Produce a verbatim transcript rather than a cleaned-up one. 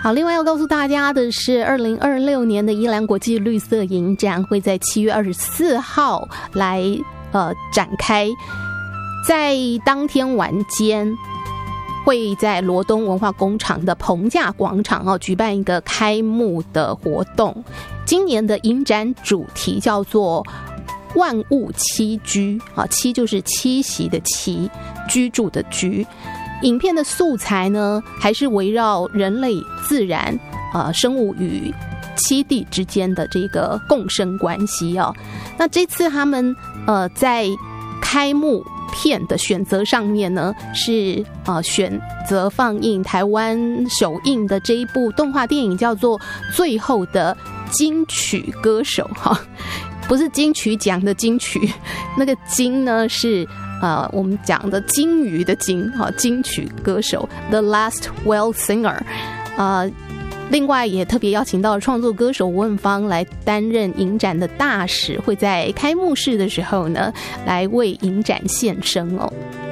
好，另外要告诉大家的是，二零二六年的宜兰国际绿色影展会在七月二十四号来呃展开，在当天晚间会在罗东文化工厂的棚架广场哦举办一个开幕的活动。今年的影展主题叫做万物栖居啊，栖就是栖息的栖，居住的居。影片的素材呢，还是围绕人类、自然、呃生物与栖地之间的这个共生关系哦。那这次他们呃在开幕片的选择上面呢，是呃选择放映台湾首映的这一部动画电影，叫做《最后的金曲歌手》哈，不是金曲奖的金曲，那个金呢是。呃，我们讲的金鱼的金哈，金曲歌手 The Last Whale Singer， 呃，另外也特别邀请到了创作歌手吴文芳来担任影展的大使，会在开幕式的时候呢，来为影展献声哦。